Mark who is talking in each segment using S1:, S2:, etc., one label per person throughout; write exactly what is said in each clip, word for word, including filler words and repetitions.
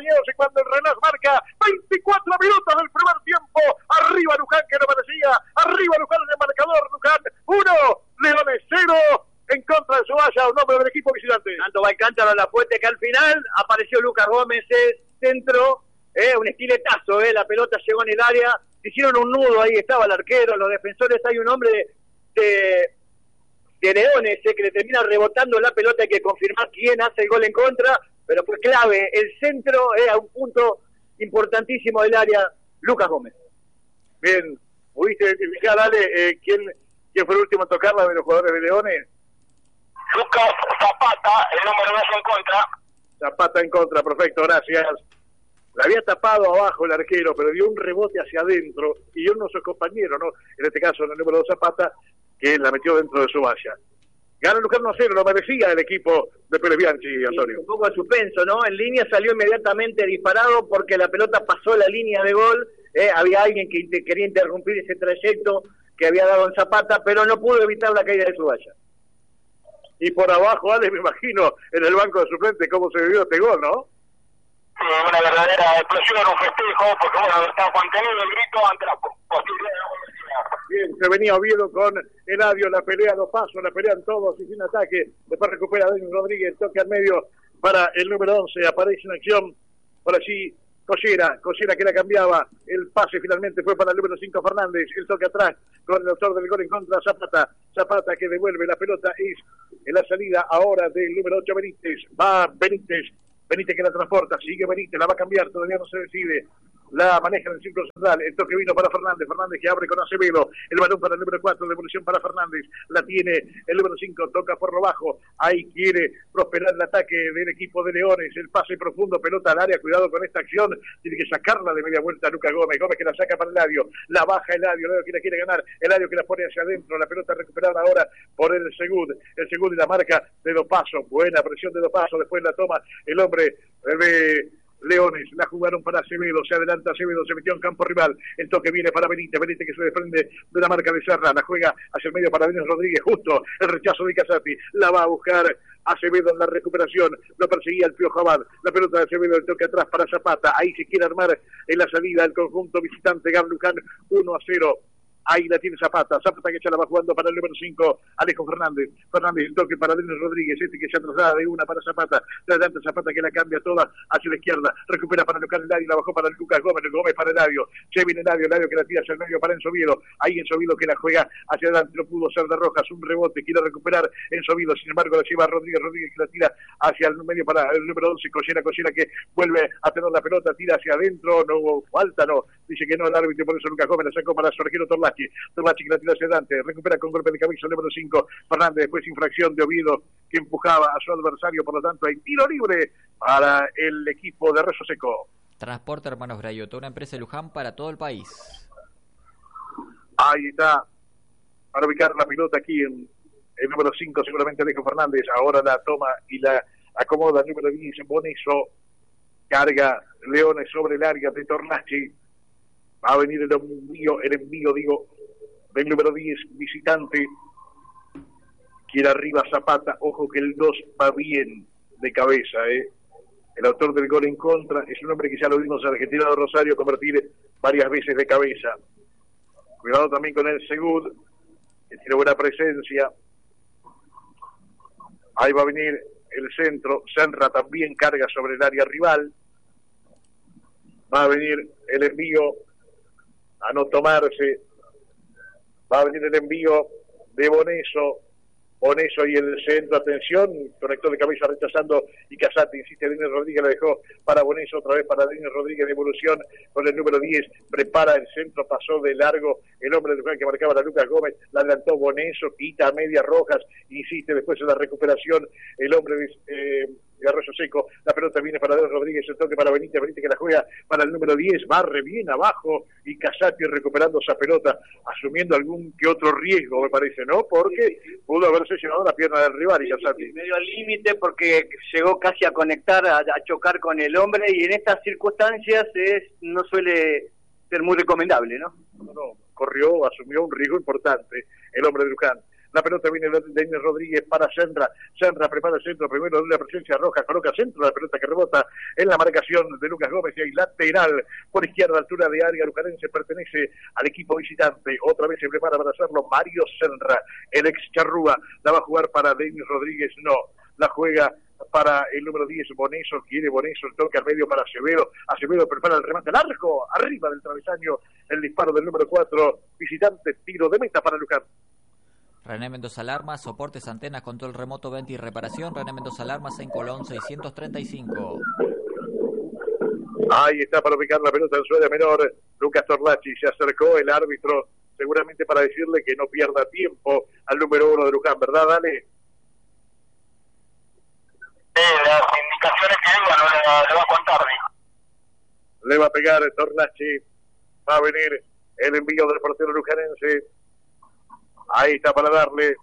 S1: compañeros, y cuando el reloj marca veinticuatro minutos del primer tiempo, arriba Luján que no merecía, arriba Luján en el marcador, Luján uno, Leones cero, en contra de Subaya, un nombre del equipo visitante.
S2: Tanto va el cántaro a la fuente que al final apareció Lucas Gómez, eh, centro, eh, un estiletazo, eh, la pelota llegó en el área, hicieron un nudo, ahí estaba el arquero, los defensores, hay un hombre de, de Leones eh, que le termina rebotando la pelota, hay que confirmar quién hace el gol en contra, pero fue clave, el centro eh, a un punto importantísimo del área, Lucas Gómez.
S1: Bien, ¿pudiste identificar, Ale, eh, quién, quién fue el último en tocarla de los jugadores de Leones?
S3: Lucas Zapata, el número dos en contra.
S1: Zapata en contra, perfecto, gracias. La había tapado abajo el arquero, pero dio un rebote hacia adentro, y uno de sus compañeros, ¿no? En este caso, el número dos Zapata, que la metió dentro de su valla. Gana Luján uno a cero, lo merecía el equipo de Pérez Bianchi, Osorio.
S2: Un poco de suspenso, ¿no? En línea salió inmediatamente disparado porque la pelota pasó la línea de gol. Eh, había alguien que inter- quería interrumpir ese trayecto que había dado en Zapata, pero no pudo evitar la caída de su valla.
S1: Y por abajo, Ale, me imagino, en el banco de suplentes, cómo se vivió este gol, ¿no?
S3: Sí, una verdadera explosión, un festejo, porque bueno, está manteniendo el grito ante la posibilidad de la velocidad.
S1: Bien, se venía Oviedo con Eladio, la pelea dos pasos, la pelean todos y sin ataque. Después recupera Denis Rodríguez, toque al medio para el número once, aparece en acción por allí Collera, Collera que la cambiaba, el pase finalmente fue para el número cinco Fernández, el toque atrás con el autor del gol en contra, Zapata, Zapata que devuelve la pelota, es en la salida ahora del número ocho Benítez, va Benítez, Benítez que la transporta, sigue Benítez, la va a cambiar, todavía no se decide, la maneja en el círculo central, el toque vino para Fernández, Fernández que abre con Acevedo, el balón para el número cuatro, devolución para Fernández, la tiene el número cinco, toca por lo bajo, ahí quiere prosperar el ataque del equipo de Leones, el pase profundo, pelota al área, cuidado con esta acción, tiene que sacarla de media vuelta a Lucas Gómez, Gómez que la saca para Eladio, la baja Eladio, Eladio que la quiere ganar, Eladio que la pone hacia adentro, la pelota recuperada ahora por el Segud, el Segud y la marca de dos pasos, buena presión de dos pasos, después la toma el hombre de Leones, la jugaron para Acevedo, se adelanta Acevedo, se metió en campo rival, el toque viene para Benítez, Benítez que se desprende de la marca de Serra, la juega hacia el medio para Denis Rodríguez, justo el rechazo de Casati, la va a buscar Acevedo en la recuperación, lo perseguía el Piojo Abad, la pelota de Acevedo, el toque atrás para Zapata, ahí se quiere armar en la salida el conjunto visitante, Gab Luján uno a cero. Ahí la tiene Zapata, Zapata que ya la va jugando para el número cinco, Alejo Fernández, Fernández el toque para Denis Rodríguez, este que se traslada de una para Zapata, de adelante Zapata que la cambia toda hacia la izquierda, recupera para Lucas Eladio, la bajó para Lucas Gómez, Gómez para Eladio, se viene Eladio, Eladio que la tira hacia el medio para Ensovido, ahí Ensovido que la juega hacia adelante, no pudo ser de Rojas, un rebote, quiere recuperar Ensovido, sin embargo la lleva Rodríguez, Rodríguez que la tira hacia el medio para el número once, Collera, Collera que vuelve a tener la pelota, tira hacia adentro, no hubo falta, no, dice que no el árbitro, por eso Lucas Gómez la sacó para su arquero Torlachi, Torlachi que la tira hacia adelante, recupera con golpe de cabeza el número cinco, Fernández, después infracción de Oviedo que empujaba a su adversario, por lo tanto hay tiro libre para el equipo de Rezo Seco.
S4: Transporte Hermanos Grayota, una empresa de Luján para todo el país.
S1: Ahí está, para ubicar la pelota aquí en el número cinco, seguramente Alejo Fernández, ahora la toma y la acomoda el número diez, Boneso, carga Leones sobre el área de Torlachi, va a venir el envío, el envío, digo, del número diez, visitante, quiere arriba Zapata, ojo que el dos va bien de cabeza, eh. El autor del gol en contra es un hombre que ya lo vimos en Argentina de Rosario convertir varias veces de cabeza. Cuidado también con el Segud, que tiene buena presencia. Ahí va a venir el centro, Senra también carga sobre el área rival. Va a venir el envío a no tomarse. Va a venir el envío de Boneso, Boneso y el centro, atención, conector de cabeza rechazando y Casati, insiste, Denis Rodríguez la dejó para Boneso, otra vez para Denis Rodríguez, devolución con el número diez, prepara el centro, pasó de largo el hombre de Luján que marcaba la Lucas Gómez, la adelantó Boneso, quita a medias rojas, insiste después en la recuperación el hombre de... Eh, de Arroyo Seco, la pelota viene para Denis Rodríguez, el toque para Benítez, Benítez que la juega para el número diez, barre bien abajo y Casati recuperando esa pelota, asumiendo algún que otro riesgo me parece, ¿no? Porque pudo haberse llevado la pierna del rival y Casati.
S2: Medio al límite porque llegó casi a conectar, a, a chocar con el hombre y en estas circunstancias es no suele ser muy recomendable, ¿no?
S1: No, no, corrió, asumió un riesgo importante el hombre de Luján. La pelota viene de Denis Rodríguez para Senra. Senra prepara el centro, primero de una presencia roja, coloca centro, la pelota que rebota en la marcación de Lucas Gómez y hay lateral por izquierda, altura de área lucarense, pertenece al equipo visitante. Otra vez se prepara para hacerlo Mario Senra, el ex Charrúa. La va a jugar para Denis Rodríguez, no. La juega para el número diez, Boneso, quiere Boneso, el toque al medio para Acevedo, Acevedo prepara el remate largo, arriba del travesaño, el disparo del número cuatro, visitante, tiro de meta para Luján.
S4: René Mendoza Alarma, soportes, antenas, control remoto, venta y reparación. René Mendoza Alarmas en Colón seiscientos treinta y cinco.
S1: Ahí está para ubicar la pelota en su área menor, Lucas Torlachi, se acercó el árbitro, seguramente para decirle que no pierda tiempo al número uno de Luján, ¿verdad, Dale?
S3: Sí, las indicaciones que diga no le, le va a contar, dijo.
S1: Le va a pegar Torlachi, va a venir el envío del portero lujanense. Ahí está para darle.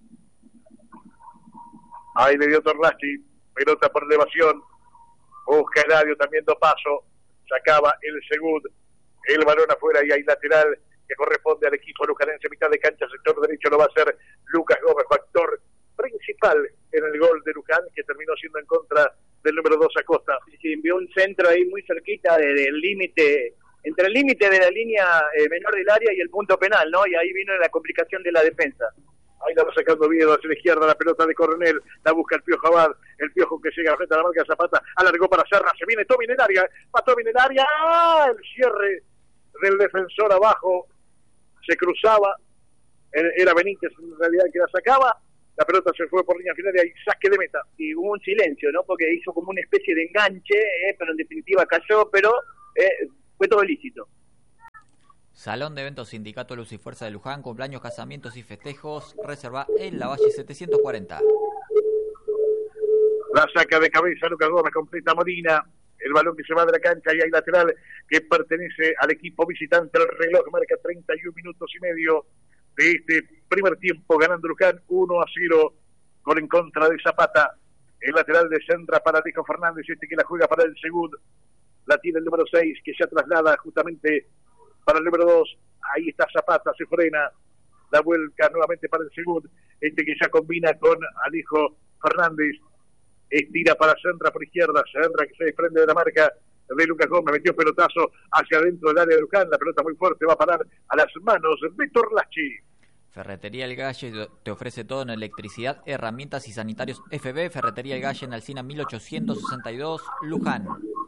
S1: Ahí le dio Torlachi, pelota por elevación. Busca Eladio también do paso. Sacaba el segundo. El balón afuera y hay lateral que corresponde al equipo lujanense. Mitad de cancha, sector derecho lo va a hacer Lucas Gómez, factor principal en el gol de Luján, que terminó siendo en contra del número dos Acosta.
S2: Sí, envió un centro ahí muy cerquita del de, límite, entre el límite de la línea eh, menor del área y el punto penal, ¿no? Y ahí vino la complicación de la defensa.
S1: Ahí la va sacando Viedo hacia la izquierda, la pelota de Coronel, la busca el Piojo Abad, el Piojo que llega frente a la marca de Zapata, alargó para Serra, se viene Tommy en el área, va Tommy en el área, ¡ah! El cierre del defensor abajo, se cruzaba, era Benítez en realidad que la sacaba, la pelota se fue por línea final y hay saque de meta.
S2: Y hubo un silencio, ¿no? Porque hizo como una especie de enganche, eh, pero en definitiva cayó, pero eh, fue todo lícito.
S4: Salón de Eventos Sindicato Luz y Fuerza de Luján, cumpleaños, casamientos y festejos, reserva en la Valle setecientos cuarenta.
S1: La saca de cabeza Lucas Gómez, completa Molina, el balón que se va de la cancha y hay lateral que pertenece al equipo visitante, el reloj marca treinta y un minutos y medio de este primer tiempo, ganando Luján uno a cero, gol en contra de Zapata, el lateral de Senra para Alejo Fernández, este que la juega para el segundo, la tiene el número seis, que ya traslada justamente para el número dos, ahí está Zapata, se frena, la vuelca nuevamente para el segundo, este que ya combina con Alejo Fernández, estira para Senra por izquierda, Senra que se desprende de la marca de Lucas Gómez, metió pelotazo hacia adentro del área de Luján, la pelota muy fuerte va a parar a las manos de Torlachi.
S4: Ferretería El Galle te ofrece todo en electricidad, herramientas y sanitarios F B. Ferretería El Galle en Alsina mil ochocientos sesenta y dos, Luján.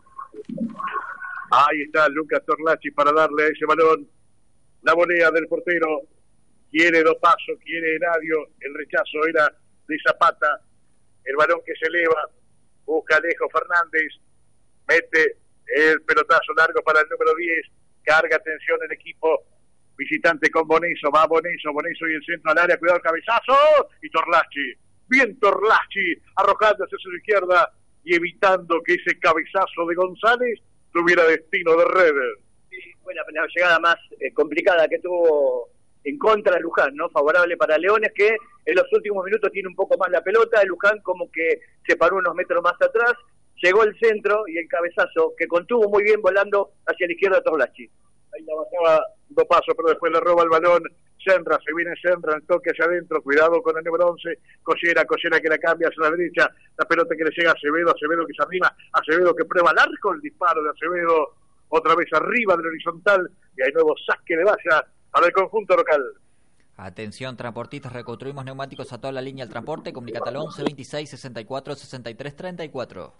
S1: Ahí está Lucas Torlachi para darle a ese balón la volea del portero. Quiere do paso, quiere Eladio. El rechazo era de Zapata. El balón que se eleva. Busca Alejo Fernández. Mete el pelotazo largo para el número diez. Carga atención el equipo visitante con Boneso. Va Boneso, Boneso y el centro al área. Cuidado el cabezazo. Y Torlachi. Bien Torlachi. Arrojando hacia su izquierda y evitando que ese cabezazo de González tuviera destino de red.
S2: Sí, fue la, la llegada más eh, complicada que tuvo en contra de Luján, ¿no? Favorable para Leones, que en los últimos minutos tiene un poco más la pelota. Luján como que se paró unos metros más atrás, llegó el centro y el cabezazo que contuvo muy bien volando hacia la izquierda de Torlachi.
S1: Ahí la bajaba dos pasos, pero después le roba el balón Senra, se viene Senra, el toque hacia adentro, cuidado con el número once, Collera, Collera que la cambia hacia la derecha, la pelota que le llega a Acevedo, Acevedo que se arriba, Acevedo que prueba el arco, el disparo de Acevedo, otra vez arriba del horizontal, y hay nuevo saque de valla para el conjunto local.
S4: Atención transportistas, reconstruimos neumáticos a toda la línea del transporte, comunicate al once, veintiséis, sesenta y cuatro, sesenta y tres, treinta y cuatro.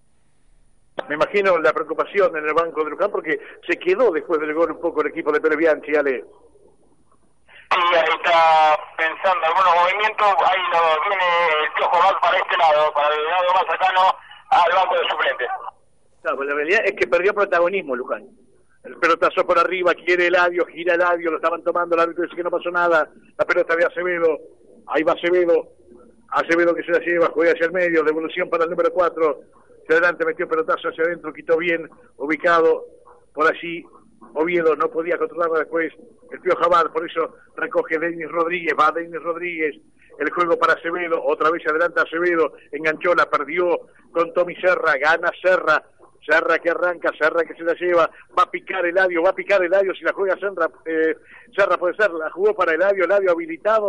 S1: Me imagino la preocupación en el banco de Luján porque se quedó después del gol un poco el equipo de Pérez Bianchi, Ale.
S3: Sí, ahí está pensando algunos movimientos, ahí lo viene el Piojo Abad para este lado, para el lado más cercano al banco de suplentes.
S2: Claro, pues la realidad es que perdió protagonismo Luján.
S1: El pelotazo por arriba, quiere Eladio, gira Eladio, lo estaban tomando, el árbitro dice que no pasó nada, la pelota de Acevedo, ahí va Acevedo, Acevedo que se la lleva, juega hacia el medio, devolución para el número cuatro, hacia adelante metió pelotazo hacia adentro, quitó bien, ubicado por allí, Oviedo no podía controlarlo después, el Piojo Abad, por eso recoge Denis Rodríguez, va Denis Rodríguez, el juego para Acevedo, otra vez adelanta Acevedo, enganchó, la perdió con Tommy Serra, gana Serra, Serra que arranca, Serra que se la lleva, va a picar Eladio, va a picar Eladio, si la juega Serra, eh, Serra puede ser, la jugó para Eladio, Eladio habilitado,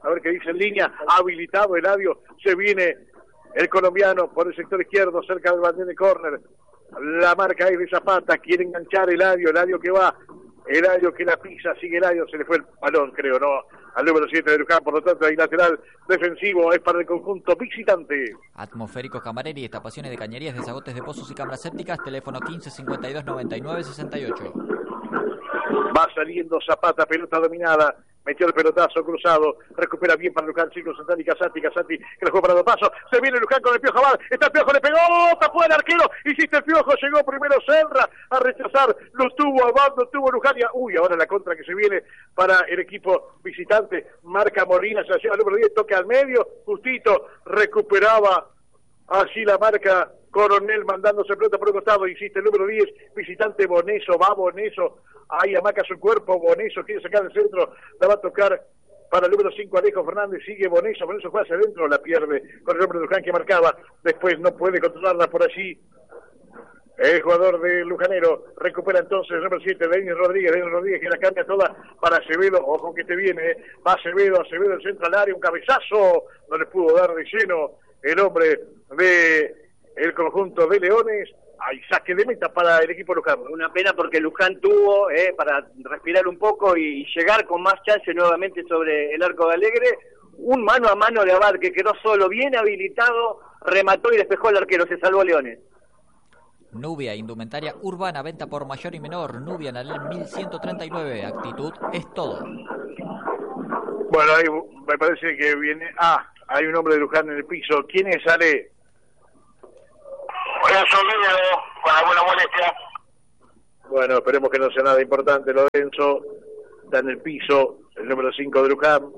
S1: a ver qué dice en línea, habilitado Eladio, se viene el colombiano por el sector izquierdo, cerca del bandera de córner, la marca es de Zapata, quiere enganchar Eladio, Eladio que va, Eladio que la pisa, sigue Eladio, se le fue el balón, creo, ¿no? Al número siete de Luján, por lo tanto, hay lateral defensivo, es para el conjunto visitante.
S4: Atmosféricos Camareri, estapaciones de cañerías, desagotes de pozos y cámaras sépticas, teléfono quince cincuenta y dos noventa y nueve sesenta y ocho.
S1: Va saliendo Zapata, pelota dominada, metió el pelotazo cruzado, recupera bien para Luján, círculo central y Casati, Casati que lo juega para dos pasos, se viene Luján con el Piojo Abad, está el Piojo, le pegó, tapó el arquero, hiciste el Piojo, llegó primero Senra a rechazar, lo tuvo Abad, lo tuvo Luján, y, uy, ahora la contra que se viene para el equipo visitante, marca Molina, se la lleva al número diez, toca al medio, justito, recuperaba así la marca Coronel mandándose pelota por el costado, insiste el número diez, visitante Boneso, va Boneso, ahí amaca su cuerpo, Boneso quiere sacar el centro, la va a tocar para el número cinco Alejo Fernández, sigue Boneso, Boneso juega hacia adentro, la pierde con el hombre de Luján que marcaba, después no puede controlarla por allí, el jugador de Lujanero, recupera entonces el número siete, Denis Rodríguez, Denis Rodríguez que la cambia toda para Acevedo, ojo que te viene, ¿eh? Va Acevedo, Acevedo el centro al área, un cabezazo, no le pudo dar de lleno el hombre de el conjunto de Leones, hay saque de meta para el equipo Luján.
S2: Una pena porque Luján tuvo eh, para respirar un poco y llegar con más chance nuevamente sobre el arco de Alegre, un mano a mano de Abad que quedó solo, bien habilitado, remató y despejó al arquero, se salvó Leones.
S4: Nubia, indumentaria urbana, venta por mayor y menor, Nubia en el mil ciento treinta y nueve, actitud es todo.
S1: Bueno, ahí me parece que viene, ah, hay un hombre de Luján en el piso, ¿quién es, Ale?
S3: Lorenzo Oviedo, con alguna molestia.
S1: Bueno, esperemos que no sea nada importante. Lorenzo está en el piso, el número cinco de Luján.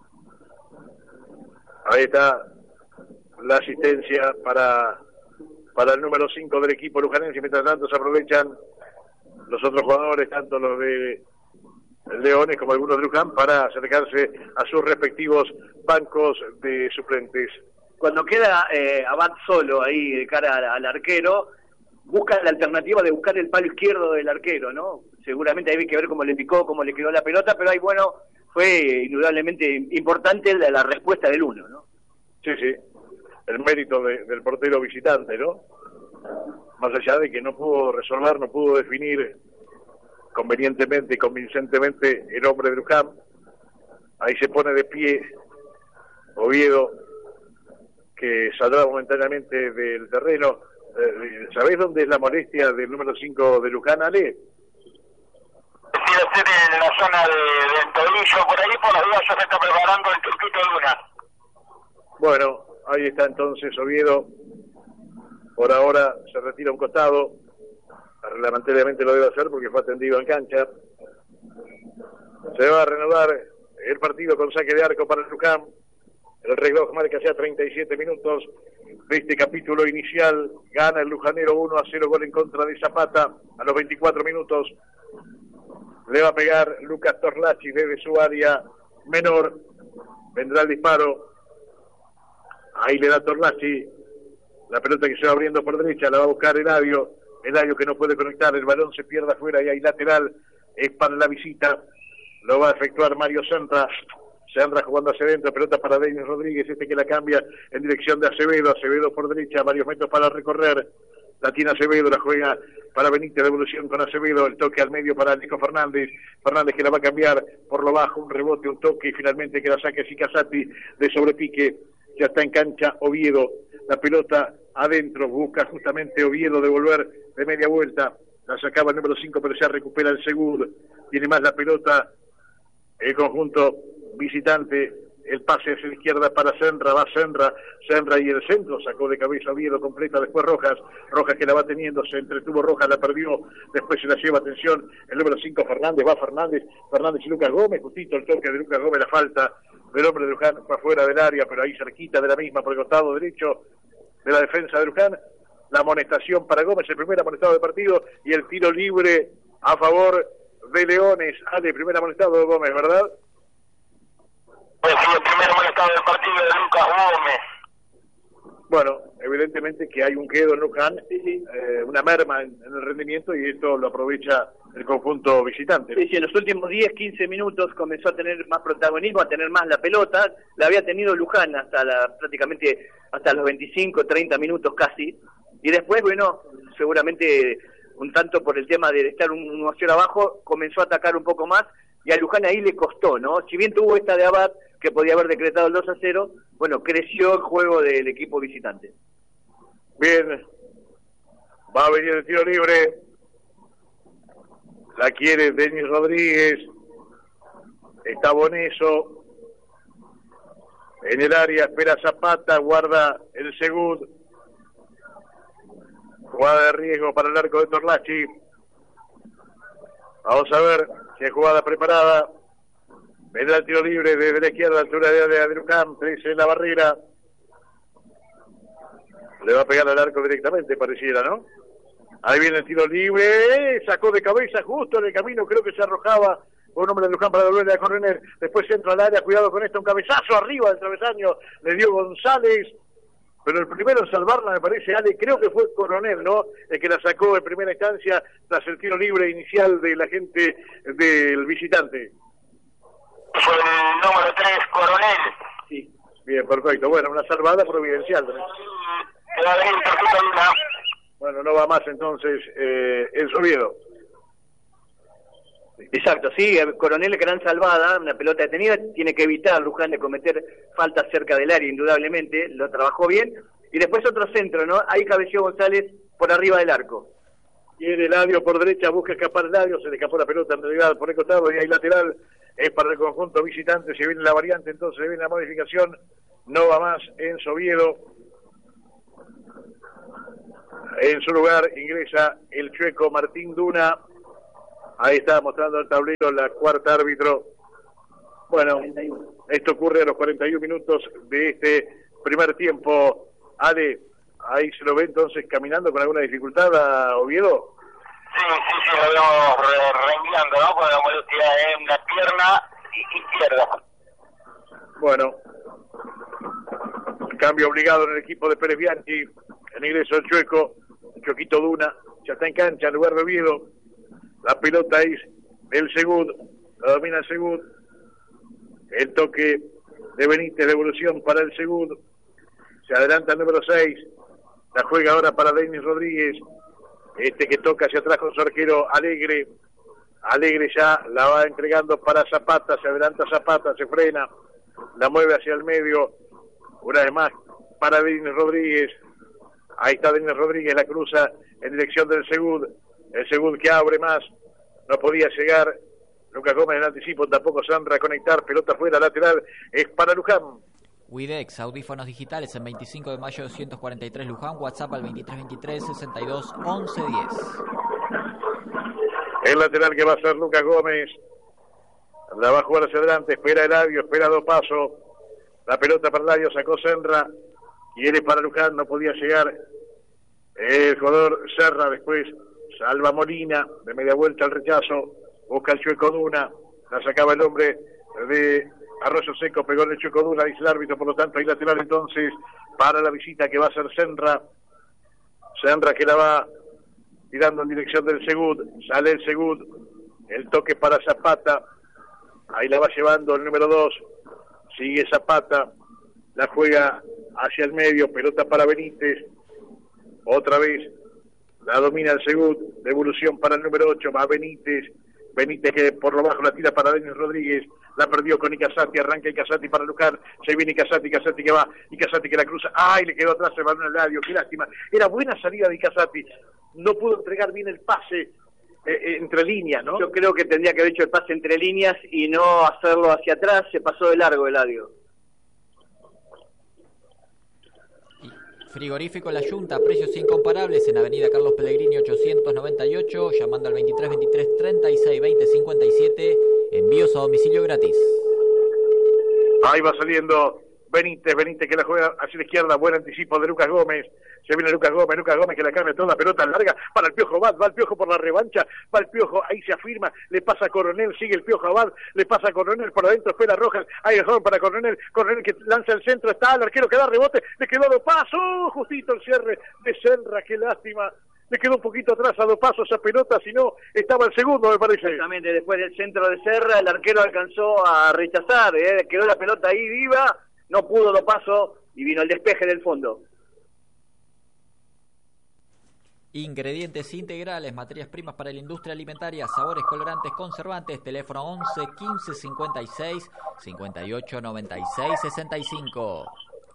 S1: Ahí está la asistencia para, para el número cinco del equipo lujanense. Mientras tanto se aprovechan los otros jugadores, tanto los de Leones como algunos de Luján, para acercarse a sus respectivos bancos de suplentes.
S2: Cuando queda eh, Abad solo ahí de cara al, al arquero, busca la alternativa de buscar el palo izquierdo del arquero, ¿no? Seguramente hay que ver cómo le picó, cómo le quedó la pelota, pero ahí, bueno, fue indudablemente importante la, la respuesta del uno, ¿no?
S1: Sí, sí, el mérito de, del portero visitante, ¿no? Más allá de que no pudo resolver, no pudo definir convenientemente y convincentemente el hombre de Luján, ahí se pone de pie Oviedo, que saldrá momentáneamente del terreno. Eh, ¿Sabés dónde es la molestia del número cinco de Luján, Ale?
S3: Quiere ser en la zona de, del tobillo, por ahí por las dudas ya se está preparando el turquito de una.
S1: Bueno, ahí está entonces Oviedo, por ahora se retira a un costado, reglamentariamente lo debe hacer porque fue atendido en cancha. Se va a reanudar el partido con saque de arco para el Luján. El reloj marca ya treinta y siete minutos de este capítulo inicial. Gana el Lujanero uno a cero, gol en contra de Zapata. A los veinticuatro minutos le va a pegar Lucas Torlachi desde su área menor. Vendrá el disparo. Ahí le da Torlachi. La pelota que se va abriendo por derecha la va a buscar Eladio. Eladio que no puede conectar. El balón se pierde afuera y hay lateral. Es para la visita. Lo va a efectuar Mario Senra. Senra jugando hacia adentro, pelota para Denis Rodríguez, este que la cambia en dirección de Acevedo, Acevedo por derecha, varios metros para recorrer, la tiene Acevedo, la juega para Benítez, devolución con Acevedo, el toque al medio para Nico Fernández, Fernández que la va a cambiar por lo bajo, un rebote, un toque y finalmente que la saque Sicasati de sobrepique, ya está en cancha Oviedo, la pelota adentro, busca justamente Oviedo devolver de media vuelta, la sacaba el número cinco pero ya recupera el Segur, tiene más la pelota el conjunto visitante, el pase hacia la izquierda para Senra, va Senra, Senra y el centro, sacó de cabeza Oviedo completa, después Rojas, Rojas que la va teniendo, se entretuvo Rojas, la perdió, después se la lleva, atención, el número cinco Fernández, va Fernández, Fernández y Lucas Gómez, justito el toque de Lucas Gómez, la falta del hombre de Luján, fue afuera del área, pero ahí cerquita de la misma, por el costado derecho de la defensa de Luján, la amonestación para Gómez, el primer amonestado del partido, y el tiro libre a favor de Leones. Ale, primer amonestado de Gómez, ¿verdad?
S3: Pues sí, el primer amonestado del partido de Lucas Gómez.
S1: Bueno, evidentemente que hay un quedo en Luján, sí, sí. Eh, una merma en, en el rendimiento, y esto lo aprovecha el conjunto visitante.
S2: Sí, sí, en los últimos diez, quince minutos comenzó a tener más protagonismo, a tener más la pelota. La había tenido Luján hasta la, prácticamente hasta los veinticinco, treinta minutos casi. Y después, bueno, seguramente un tanto por el tema de estar un uno a cero abajo, comenzó a atacar un poco más, y a Luján ahí le costó, ¿no? Si bien tuvo esta de Abad, que podía haber decretado el dos a cero, bueno, creció el juego del equipo visitante.
S1: Bien, va a venir el tiro libre, la quiere Denis Rodríguez, está Boneso, en el área espera Zapata, guarda el segundo, jugada de riesgo para el arco de Torlachi. Vamos a ver si hay jugada preparada. Vendrá el tiro libre desde la izquierda, altura de, de Adrucán, trece en la barrera. Le va a pegar al arco directamente, pareciera, ¿no? Ahí viene el tiro libre, sacó de cabeza justo en el camino, creo que se arrojaba un hombre de Luján para devolverle a Coronel. Después entra al área, cuidado con esto, un cabezazo arriba del travesaño, le dio González. Pero el primero en salvarla, me parece, Ale, creo que fue Coronel, ¿no? El que la sacó en primera instancia tras el tiro libre inicial de la gente del visitante.
S3: Fue el número tres, Coronel.
S1: Sí, bien, perfecto. Bueno, una salvada providencial. Bueno, no va más entonces eh, el Oviedo.
S2: Exacto, sí, Coronel, gran salvada, una pelota detenida, tiene que evitar Luján de cometer faltas cerca del área, indudablemente, lo trabajó bien, y después otro centro, ¿no? Ahí cabeció González por arriba del arco.
S1: Tiene Eladio por derecha, busca escapar Eladio, se le escapó la pelota en realidad por el costado, y ahí lateral es para el conjunto visitante, se viene la variante, entonces se viene la modificación, no va más en Oviedo. En su lugar ingresa el chueco Martín Duna. Ahí está mostrando el tablero la cuarta árbitro. Bueno, esto ocurre a los cuarenta y uno minutos de este primer tiempo. Ale, ahí se lo ve entonces caminando con alguna dificultad a Oviedo.
S3: Sí, sí, sí, lo vemos rengueando, ¿no? Con la molestia en la pierna izquierda.
S1: Bueno, cambio obligado en el equipo de Pérez Bianchi. El ingreso del chueco, Choquito Duna, ya está en cancha en lugar de Oviedo. La pelota es del Segud, la domina el Segud. El toque de Benítez, devolución para el Segud. Se adelanta el número seis. La juega ahora para Denis Rodríguez. Este que toca hacia atrás con su arquero Alegre. Alegre ya la va entregando para Zapata. Se adelanta Zapata, se frena. La mueve hacia el medio. Una vez más para Denis Rodríguez. Ahí está Denis Rodríguez, la cruza en dirección del Segud. El Segud que abre más, no podía llegar. Lucas Gómez en anticipo, tampoco Sandra a conectar, pelota fuera, lateral, es para Luján.
S4: Widex, audífonos digitales en veinticinco de mayo doscientos cuarenta y tres Luján, WhatsApp al veintitrés veintitrés sesenta y dos once diez.
S1: El lateral que va a ser Lucas Gómez, la va a jugar hacia adelante, espera Eladio, espera dos pasos, la pelota para Eladio, sacó Sandra, y él es para Luján, no podía llegar. El jugador Serra después. Salva Molina, de media vuelta al rechazo, busca el chueco Duna, la sacaba el hombre de Arroyo Seco, pegó en el chueco Duna, dice el árbitro, por lo tanto hay lateral entonces para la visita que va a ser Senra. Senra que la va tirando en dirección del Segud, sale el Segud, el toque para Zapata, ahí la va llevando el número dos, sigue Zapata, la juega hacia el medio, pelota para Benítez, otra vez. La domina el Segud, devolución para el número ocho, va Benítez, Benítez que por lo bajo la tira para Denis Rodríguez, la perdió con Icasati, arranca Icasati para Luján, se viene Icasati, Icasati que va, Icasati que la cruza, ¡ay! Le quedó atrás el balón al Eladio, qué lástima, era buena salida de Icasati, no pudo entregar bien el pase eh, eh, entre líneas, ¿no?
S2: Yo creo que tendría que haber hecho el pase entre líneas y no hacerlo hacia atrás, se pasó de largo Eladio.
S4: Frigorífico La Yunta, precios incomparables en Avenida Carlos Pellegrini ochocientos noventa y ocho, llamando al veintitrés veintitrés treinta y seis veinte cincuenta y siete, envíos a domicilio gratis.
S1: Ahí va saliendo Benítez, Benítez que la juega hacia la izquierda, buen anticipo de Lucas Gómez, se viene Lucas Gómez, Lucas Gómez que la cambia toda, pelota larga para el Piojo Abad, va el Piojo por la revancha, va el Piojo, ahí se afirma, le pasa a Coronel, sigue el Piojo Abad, le pasa a Coronel por adentro, espera Rojas, ahí el joven para Coronel, Coronel que lanza el centro, está el arquero que da rebote, le quedó a dos pasos, justito el cierre de Senra, qué lástima. Le quedó un poquito atrás a dos pasos esa pelota, si no, estaba el segundo, me parece.
S2: Exactamente, después del centro de Serra, el arquero alcanzó a rechazar, ¿eh? Quedó la pelota ahí viva, no pudo dos pasos y vino el despeje del fondo.
S4: Ingredientes integrales, materias primas para la industria alimentaria, sabores, colorantes, conservantes, teléfono once, quince, cincuenta y seis, cincuenta y ocho, noventa y seis, sesenta y cinco.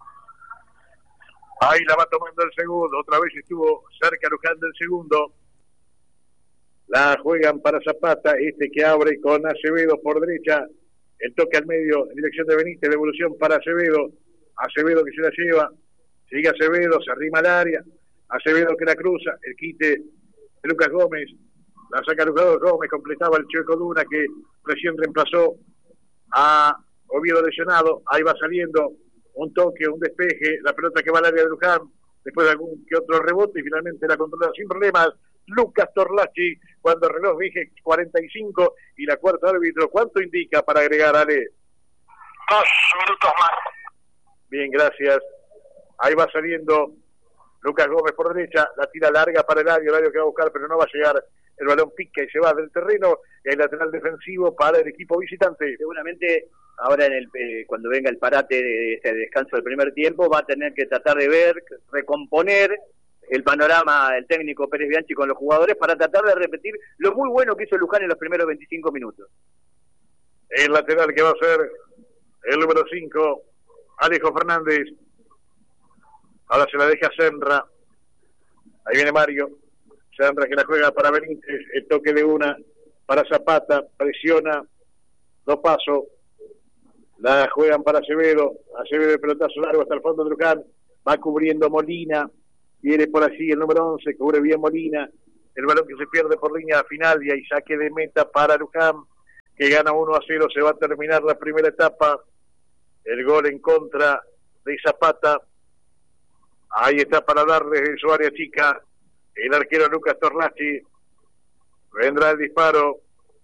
S1: Ahí la va tomando el segundo, otra vez estuvo cerca Luján del segundo. La juegan para Zapata, este que abre con Acevedo por derecha. El toque al medio en dirección de Benítez, devolución para Acevedo. Acevedo que se la lleva, sigue Acevedo, se arrima al área. Acevedo que la cruza, el quite de Lucas Gómez. La saca Lucas Gómez, completaba el Chueco Duna que recién reemplazó a Oviedo lesionado. Ahí va saliendo. Un toque, un despeje, la pelota que va al área de Luján, después de algún que otro rebote y finalmente la controla sin problemas Lucas Torlachi, cuando el reloj dije cuarenta y cinco y la cuarta árbitro, ¿cuánto indica para agregar, Ale?
S3: Dos minutos más.
S1: Bien, gracias. Ahí va saliendo Lucas Gómez por derecha, la tira larga para el área, el área que va a buscar, pero no va a llegar. El balón pica y se va del terreno, el lateral defensivo para el equipo visitante.
S2: Seguramente ahora en el eh, cuando venga el parate de ese descanso del primer tiempo va a tener que tratar de ver, recomponer el panorama el técnico Pérez Bianchi con los jugadores para tratar de repetir lo muy bueno que hizo Luján en los primeros veinticinco minutos.
S1: El lateral que va a ser el número cinco, Alejo Fernández. Ahora se la deja Senra. Ahí viene Mario. Senra que la juega para Benítez, el toque de una para Zapata, presiona, dos pasos, la juegan para Acevedo, Acevedo de pelotazo largo hasta el fondo de Luján, va cubriendo Molina, viene por allí el número once, cubre bien Molina, el balón que se pierde por línea final y hay saque de meta para Luján, que gana uno a cero, se va a terminar la primera etapa, el gol en contra de Zapata, ahí está para darle desde su área chica, el arquero Lucas Torlachi, vendrá el disparo,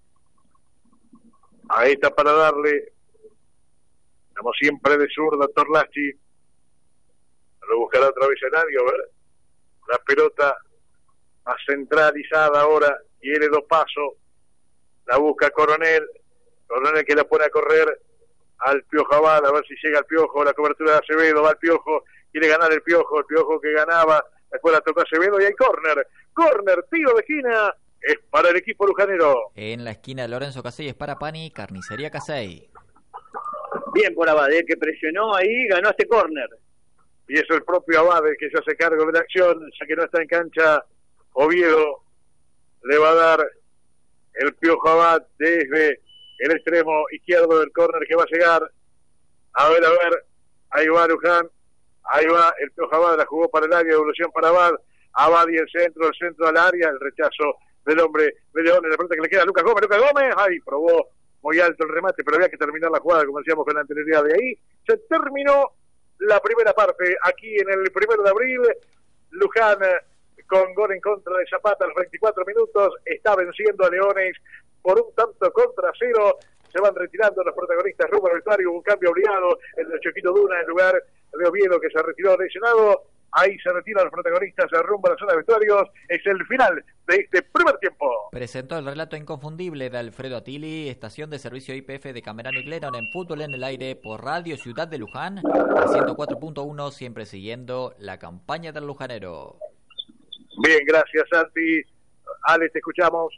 S1: ahí está para darle, como siempre de zurda Torlachi, lo buscará otra vez Eladio, a ver, la pelota más centralizada ahora, quiere dos pasos, la busca Coronel, Coronel que la pone a correr al Piojo Abad, a ver si llega el Piojo, la cobertura de Acevedo, va el Piojo, quiere ganar el Piojo, el Piojo que ganaba, después la tocó Acevedo y hay córner, córner, tiro de esquina, es para el equipo lujanero.
S4: En la esquina de Lorenzo Casey es para Pani, Carnicería Casey.
S2: Bien por Abade, que presionó ahí, ganó este córner.
S1: Y es el propio Abade que se hace cargo de la acción, ya que no está en cancha Oviedo, le va a dar el Piojo Abad desde el extremo izquierdo del córner que va a llegar. A ver, a ver, ahí va Luján, ahí va el Piojo Abad, la jugó para el área, devolución para Abad, Abad y el centro, el centro al área, el rechazo del hombre de León, en la pelota que le queda a Lucas Gómez, Lucas Gómez, ahí probó muy alto el remate, pero había que terminar la jugada, como decíamos con la anterioridad. De ahí se terminó la primera parte, aquí en el primero de abril, Luján con gol en contra de Zapata a los veinticuatro minutos, está venciendo a Leones por un tanto contra cero, se van retirando los protagonistas rumbo al vestuario, un cambio obligado, el de Choquito Duna en lugar de Oviedo que se retiró lesionado. Ahí se retiran los protagonistas, se rumbo a la zona de vestuarios. Es el final de este primer tiempo.
S4: Presentó el relato inconfundible de Alfredo Attili, estación de servicio I P F de Camerano y Clenon en Fútbol en el Aire por Radio Ciudad de Luján, a ciento cuatro punto uno, siempre siguiendo la campaña del lujanero.
S1: Bien, gracias Santi. Ale, te escuchamos.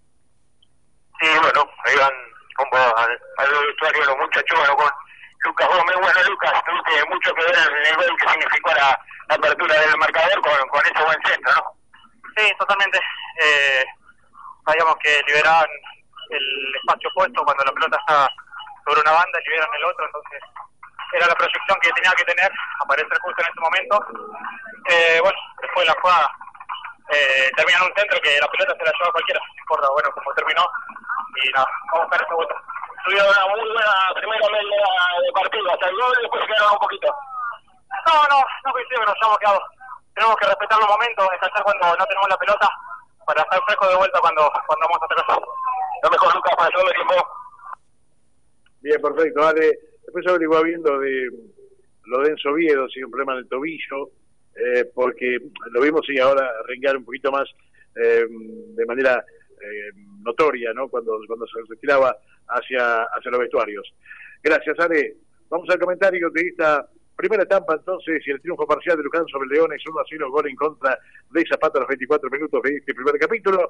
S3: Sí, bueno, ahí van como al, al vestuario los muchachos, bueno, con Lucas Gómez. Bueno, Lucas, tuviste mucho que ver en el gol que significó la la apertura del marcador con, con ese buen centro, ¿no?
S5: Sí, totalmente. Eh, sabíamos que liberaban el espacio opuesto cuando la pelota está sobre una banda, liberan el otro, entonces era la proyección que tenía que tener, aparecer justo en ese momento. Eh, bueno, después de la jugada eh, termina en un centro que la pelota se la lleva cualquiera, no importa, bueno, como terminó, y nada, vamos a buscar esa vuelta.
S3: tuvieron una muy buena primera media de partido, hasta el gol y después se quedaron un poquito.
S5: No, no, no coincido que nos hayamos quedado. Tenemos que respetar los momentos, descansar cuando no tenemos la pelota, para estar frescos de vuelta cuando, cuando vamos a atacar.
S3: Lo mejor, Lucas, para el segundo tiempo.
S1: Bien, perfecto, vale. Después averigua viendo de lo de Enzo Viedo, si un problema en el tobillo, eh, porque lo vimos y ahora renguear un poquito más eh, de manera eh, notoria, ¿no? Cuando, cuando se retiraba hacia, hacia los vestuarios. Gracias, Ale. Vamos al comentario de esta primera etapa, entonces, y el triunfo parcial de Luján sobre Leones, uno a cero, gol en contra de Zapata a los veinticuatro minutos de este primer capítulo.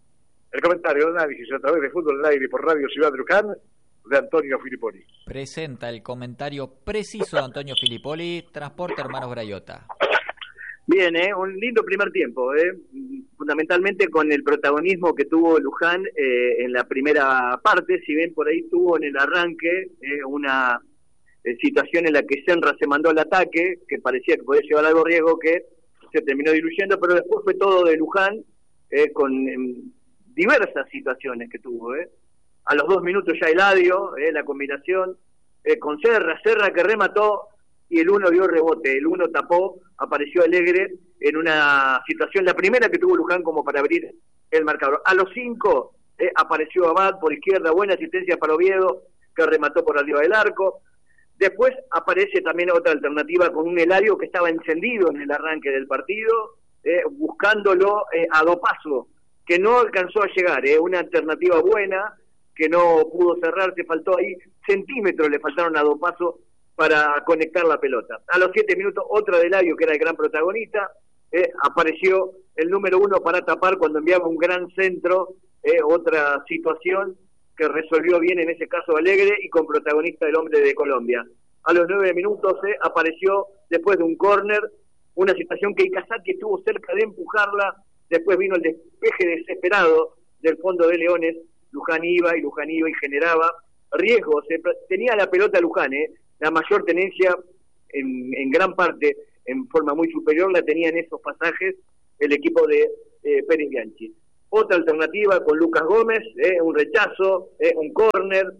S1: El comentario de análisis a través de Fútbol al Aire por Radio Ciudad de Luján, de Antonio Filipoli.
S4: Presenta el comentario preciso de Antonio Filipoli, Transporte Hermanos Grayota.
S2: Bien, ¿eh? Un lindo primer tiempo, ¿eh? Fundamentalmente con el protagonismo que tuvo Luján eh, en la primera parte, si bien por ahí tuvo en el arranque eh, una eh, situación en la que Senra se mandó al ataque, que parecía que podía llevar algo riesgo, que se terminó diluyendo, pero después fue todo de Luján eh, con eh, diversas situaciones que tuvo, ¿eh? A los dos minutos ya Eladio, eh, la combinación eh, con Serra, Serra que remató y el uno dio rebote, el uno tapó, apareció Alegre en una situación, la primera que tuvo Luján como para abrir el marcador. A los cinco eh, apareció Abad por izquierda, buena asistencia para Oviedo, que remató por arriba del arco. Después aparece también otra alternativa con un Eladio que estaba encendido en el arranque del partido, eh, buscándolo eh, a Dopazo, que no alcanzó a llegar, eh, una alternativa buena, que no pudo cerrar, se faltó ahí centímetros, le faltaron a Dopazo para conectar la pelota. A los siete minutos, otra de Eladio, que era el gran protagonista, eh, apareció el número uno para tapar cuando enviaba un gran centro, eh, otra situación que resolvió bien en ese caso Alegre y con protagonista el hombre de Colombia. A los nueve minutos eh, apareció después de un córner, una situación que Ikazaki estuvo cerca de empujarla, después vino el despeje desesperado del fondo de Leones, Luján iba y Luján iba y generaba riesgos, eh, tenía la pelota Luján, eh, la mayor tenencia en, en gran parte, en forma muy superior, la tenía en esos pasajes el equipo de eh, Pérez Bianchi. Otra alternativa con Lucas Gómez, eh, un rechazo, eh, un córner,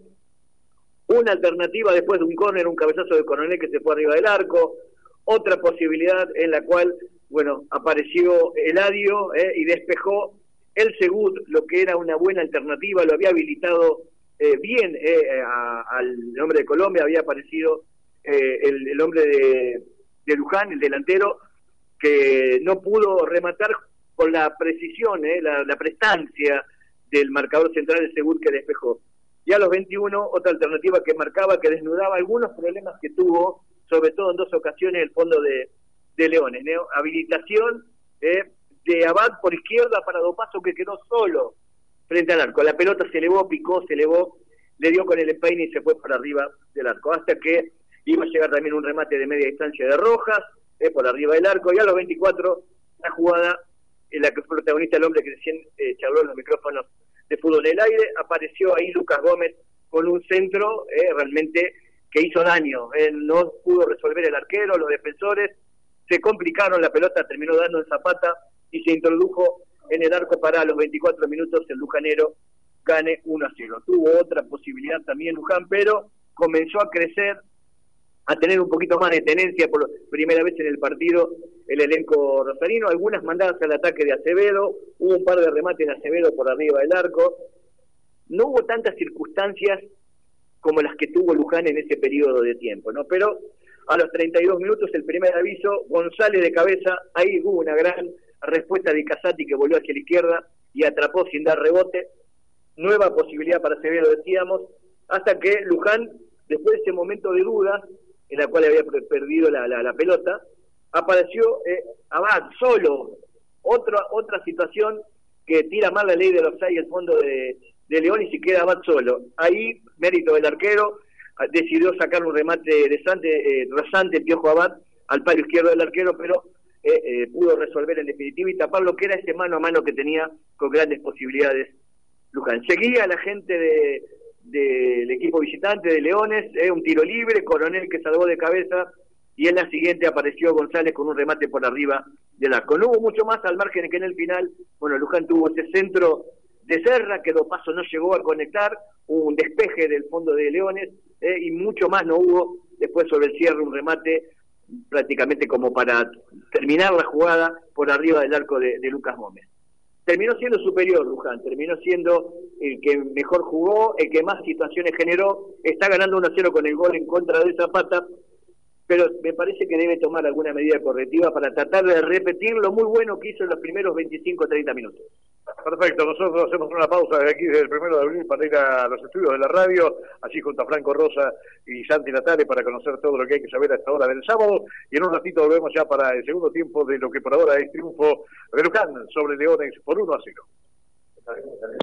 S2: una alternativa después de un córner, un cabezazo de Coronel que se fue arriba del arco, otra posibilidad en la cual, bueno, apareció Eladio eh, y despejó el Segud, lo que era una buena alternativa, lo había habilitado eh, bien eh, a, al hombre de Colombia, había aparecido eh, el, el hombre de, de Luján, el delantero, que no pudo rematar con la precisión, eh, la, la prestancia del marcador central del Segud que despejó. Y a los veintiuno, otra alternativa que marcaba, que desnudaba algunos problemas que tuvo, sobre todo en dos ocasiones, el fondo de, de Leones, ¿no? Habilitación eh, de Abad por izquierda para Dopazo, que quedó solo frente al arco. La pelota se elevó, picó, se elevó, le dio con el empeine y se fue para arriba del arco, hasta que iba a llegar también un remate de media distancia de Rojas, eh, por arriba del arco, y a los veinticuatro, la jugada en la que fue protagonista el hombre que recién eh, charló en los micrófonos de Fútbol en el Aire, apareció ahí Lucas Gómez con un centro eh, realmente que hizo daño, eh, no pudo resolver el arquero, los defensores se complicaron, la pelota terminó dando en Zapata y se introdujo en el arco para los veinticuatro minutos el lujanero gane uno a cero. Tuvo otra posibilidad también Luján, pero comenzó a crecer, a tener un poquito más de tenencia por primera vez en el partido el elenco rosarino, algunas mandadas al ataque de Acevedo, hubo un par de remates de Acevedo por arriba del arco, no hubo tantas circunstancias como las que tuvo Luján en ese periodo de tiempo, ¿no? Pero a los treinta y dos minutos el primer aviso, González de cabeza, ahí hubo una gran respuesta de Casati que volvió hacia la izquierda y atrapó sin dar rebote, nueva posibilidad para Acevedo decíamos, hasta que Luján, después de ese momento de duda, en la cual había perdido la, la, la pelota, apareció eh, Abad solo, otra otra situación que tira mal la ley del offside el fondo de, de León y se queda Abad solo. Ahí, mérito del arquero, decidió sacar un remate desante, eh, rasante Piojo Abad al palo izquierdo del arquero, pero eh, eh, pudo resolver en definitiva y tapar lo que era ese mano a mano que tenía con grandes posibilidades Luján. Seguía la gente de del equipo visitante de Leones, eh, un tiro libre, Coronel que salvó de cabeza y en la siguiente apareció González con un remate por arriba del arco. No hubo mucho más al margen de que en el final, bueno, Luján tuvo ese centro de Serra que Dopazo no llegó a conectar, un despeje del fondo de Leones, eh, y mucho más no hubo. Después sobre el cierre un remate prácticamente como para terminar la jugada por arriba del arco de, de Lucas Gómez. Terminó siendo superior Luján, terminó siendo el que mejor jugó, el que más situaciones generó, está ganando uno a cero con el gol en contra de Zapata, pero me parece que debe tomar alguna medida correctiva para tratar de repetir lo muy bueno que hizo en los primeros veinticinco a treinta minutos.
S1: Perfecto, nosotros hacemos una pausa desde aquí, desde el primero de abril, para ir a los estudios de la radio, allí junto a Franco Rosa y Santi Natale, para conocer todo lo que hay que saber a esta hora del sábado, y en un ratito volvemos ya para el segundo tiempo de lo que por ahora es triunfo de Luján sobre Leones por uno a cero.